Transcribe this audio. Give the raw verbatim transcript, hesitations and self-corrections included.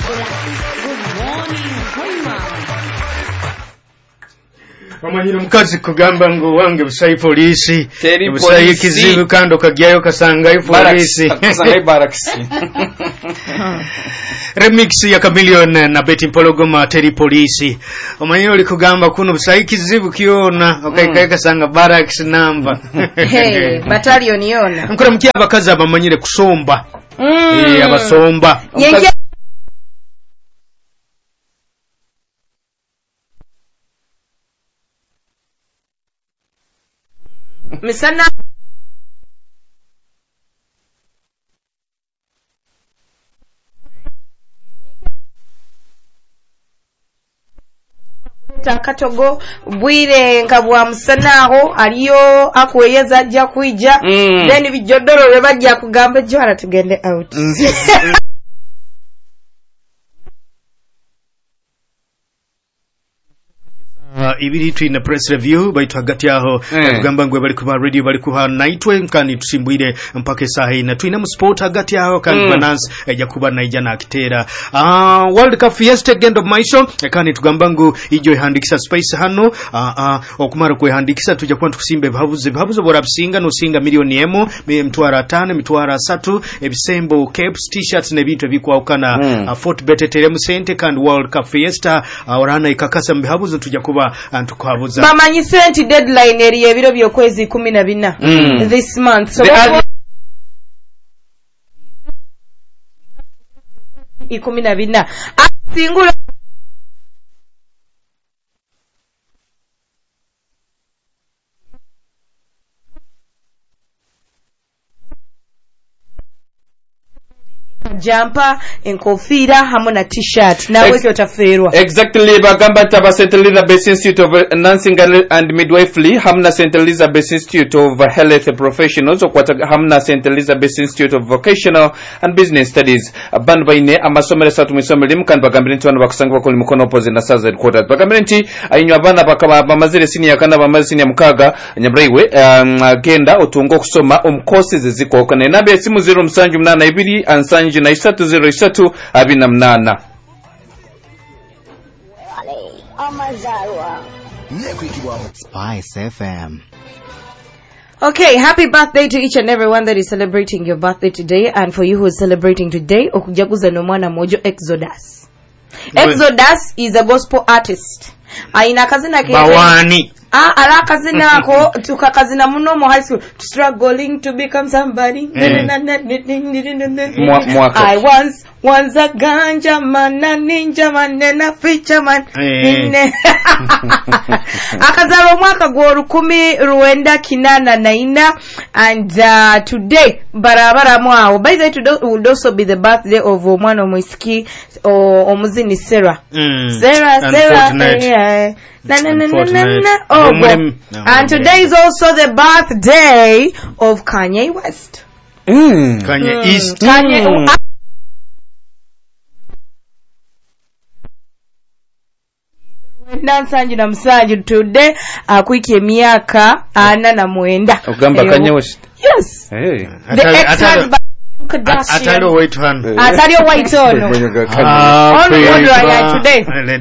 Wamanyira mukazi kugamba ngo wange busayi polisi busayi kizibu kando kagyayo kasanga i polisi kasanga barracks. Remix ya Chameleone na Betty Mpologoma Terry polisi. Wamanyira uli kugamba kuno busayi kizibu kiona okaikaye kasanga barracks number. Hey, battalion yona. Mkura mkia abakazi abamanyire kusomba. Mm. Eh abasomba. Yenke Misana Katogo bwire nkabwa musanaho aliyo akweyeza ajja kuija mm. Then bijodoro bwe bajja kugamba jo ara tugende out. Uh, ibiri twina press review baitu hagati yaho kugamba mm. ngwe bali kuba radio bali kuha naitwe nkani tusimbwire mpaka sahi na twina mu sport hagati yaho kandi mm. balance eja kuba naija na kitera uh, World Cup Fiesta End of Maisho kani tugamba ngo ijo ihandikisa space hano uh, uh, okumara kwehandikisa tujja kwa tukusimbe babuze babuze bora bisinga no singa milioni emo mtwara tano mtwara satu ebisembo caps t-shirts ne bintu bikwa ukana mm. uh, Fort Betetere mu sente kandi World Cup Fiesta uh, orana ikakasa mbihabuze tujja kuba antukabuza bamanyi senti deadline eri ebiro byokwezi kumi na bina mm. this month so kumi na bina asingulo jumper enkofira hamwe na t-shirt nawe Ex- kyotaferwa exactly bagamba taba Saint Elizabeth Institute of Nursing and Midwifery hamna Saint Elizabeth Institute of Health Professionals okwata hamna Saint Elizabeth Institute of Vocational and Business Studies ban baine amasomero satu misomero mkan bagambira nti bano bakusanga bakoli mukono opposite na South Headquarters bagambira nti ayinywa abana bakaba bamazire senior kana bamazire senior mukaga nyabraiwe um, genda otungo okusoma om courses ziko kana nabe simu zero msanju mnana ibiri ansanju na isatu zero isatu abina mnana Spice F M. Okay, happy birthday to each and everyone that is celebrating your birthday today, and for you who is celebrating today okujaguza no mwana mojo Exodus. Exodus is a gospel artist. Aina kazina ke Bawani. Ah, ala kazina ako tukakazina muno mo high school, struggling to become somebody. I once once a ganja man, a ninja man, and a feature man. Akazaro mwaka gwa rukumi ruenda kinana naina, and uh, today barabara mwao. By the way, today would also be the birthday of Omwana Mwiski or Omuzini Sarah. Mm. Sarah, Sarah, yeah. Na, na, na, na, na, na. Oh, no, and today is also the birthday of Kanye West. Mm. Kanye mm. East. Kanye. Mm. Nansanju na msanju today akuike miaka ana na mwenda. Ogamba Kanye West. Yes. Hey. The ex-husband Kardashian. Atalo white hand. Atalo white on. Ah, on today.